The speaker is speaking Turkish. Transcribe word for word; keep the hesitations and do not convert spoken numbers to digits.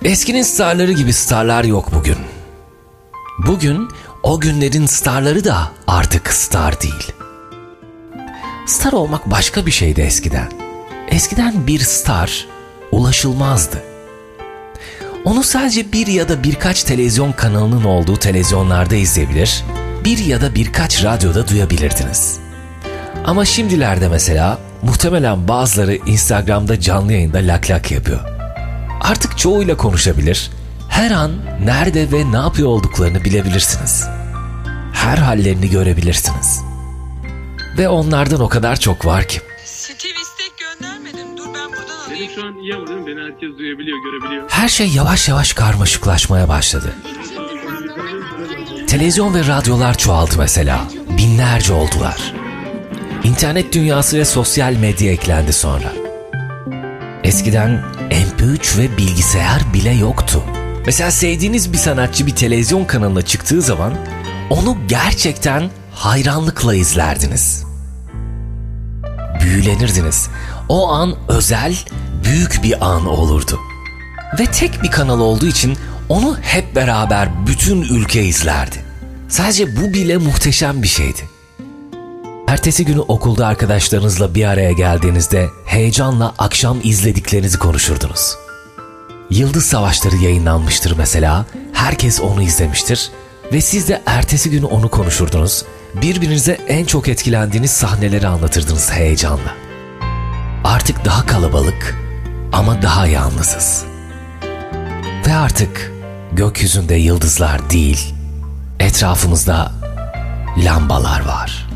Eskinin starları gibi starlar yok bugün. Bugün o günlerin starları da artık star değil. Star olmak başka bir şeydi eskiden. Eskiden bir star ulaşılmazdı. Onu sadece bir ya da birkaç televizyon kanalının olduğu televizyonlarda izleyebilir, bir ya da birkaç radyoda duyabilirdiniz. Ama şimdilerde mesela muhtemelen bazıları Instagram'da canlı yayında lak lak yapıyor. Artık çoğuyla konuşabilir, her an nerede ve ne yapıyor olduklarını bilebilirsiniz. Her hallerini görebilirsiniz. Ve onlardan o kadar çok var ki. Steve istek göndermedim. Dur ben buradan alayım. Benim şu an iyi ama değil mi? Beni herkes duyabiliyor, görebiliyor. Her şey yavaş yavaş karmaşıklaşmaya başladı. Televizyon ve radyolar çoğaldı mesela. Binlerce oldular. İnternet dünyası ve sosyal medya eklendi sonra. Eskiden M P üç ve bilgisayar bile yoktu. Mesela sevdiğiniz bir sanatçı bir televizyon kanalına çıktığı zaman onu gerçekten hayranlıkla izlerdiniz. Büyülenirdiniz. O an özel, büyük bir an olurdu. Ve tek bir kanal olduğu için onu hep beraber bütün ülke izlerdi. Sadece bu bile muhteşem bir şeydi. Ertesi günü okulda arkadaşlarınızla bir araya geldiğinizde heyecanla akşam izlediklerinizi konuşurdunuz. Yıldız Savaşları yayınlanmıştır mesela, herkes onu izlemiştir ve siz de ertesi günü onu konuşurdunuz. Birbirinize en çok etkilendiğiniz sahneleri anlatırdınız heyecanla. Artık daha kalabalık ama daha yalnızız. Ve artık gökyüzünde yıldızlar değil, etrafımızda lambalar var.